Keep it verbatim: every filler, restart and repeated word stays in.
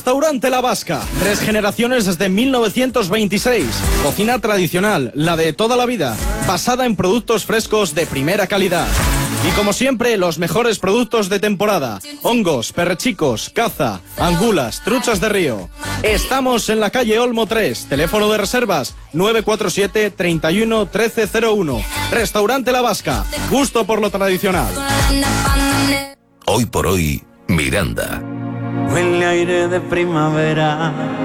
Restaurante La Vasca. Tres generaciones desde mil novecientos veintiséis. Cocina tradicional, la de toda la vida, basada en productos frescos de primera calidad. Y como siempre, los mejores productos de temporada. Hongos, perrechicos, caza, angulas, truchas de río. Estamos en la calle Olmo tres. Teléfono de reservas nueve cuatro siete, treinta y uno, trece cero uno. Restaurante La Vasca. Gusto por lo tradicional. Hoy por hoy, Miranda. Huele aire de primavera.